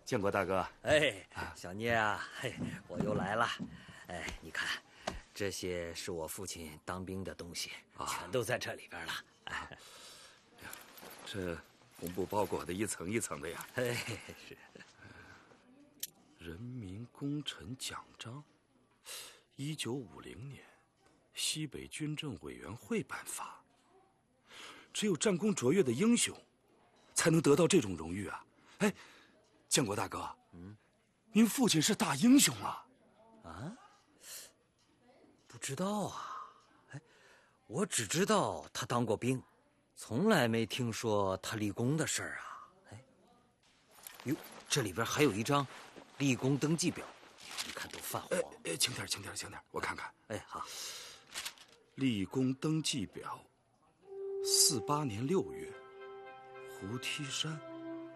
建国大哥。 哎，小聂啊，嘿，我又来了。哎，你看，这些是我父亲当兵的东西，全都在这里边了。哎， 这红布包裹的一层一层的呀。 哎，是。 人民功臣奖章，1950年，西北军政委员会颁发。只有战功卓越的英雄，才能得到这种荣誉啊！哎，建国大哥，您父亲是大英雄啊！ 啊？不知道啊。哎，我只知道他当过兵，从来没听说他立功的事儿啊。哎，哟，这里边还有一张立功登记表，你看都泛黄。 轻点，我看看。 哎，好。 立功登记表，48年6月，胡梯山。